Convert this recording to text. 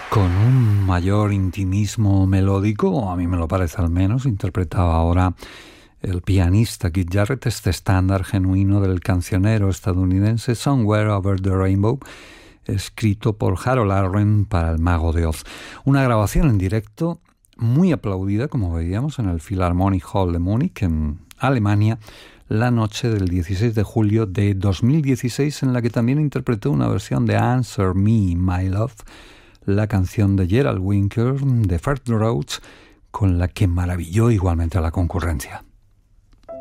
Con un mayor intimismo melódico, o a mí me lo parece al menos, interpretaba ahora el pianista Keith Jarrett este estándar genuino del cancionero estadounidense Somewhere Over the Rainbow, escrito por Harold Arlen para El Mago de Oz. Una grabación en directo muy aplaudida, como veíamos, en el Philharmonic Hall de Múnich, en Alemania, la noche del 16 de julio de 2016, en la que también interpretó una versión de Answer Me, My Love, la canción de Gerald Winker, de Fred Roach, con la que maravilló igualmente a la concurrencia.